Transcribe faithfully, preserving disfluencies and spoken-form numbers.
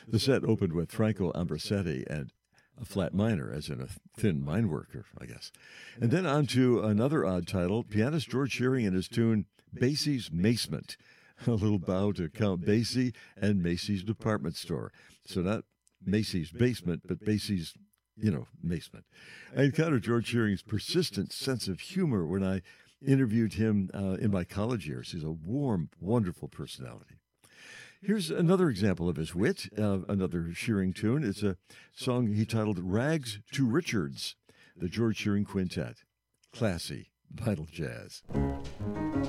The set opened with Franco Ambrosetti and a flat minor, as in a thin mine worker, I guess. And then on to another odd title, pianist George Shearing and his tune, Basie's Macement. A little bow to Count Basie and Macy's Department Store. So not Macy's basement, but Basie's, you know, Macement. I encountered George Shearing's persistent sense of humor when I interviewed him uh, in my college years. He's a warm, wonderful personality. Here's another example of his wit, uh, another Shearing tune. It's a song he titled Rags to Richards, the George Shearing Quintet. Classy, vital jazz.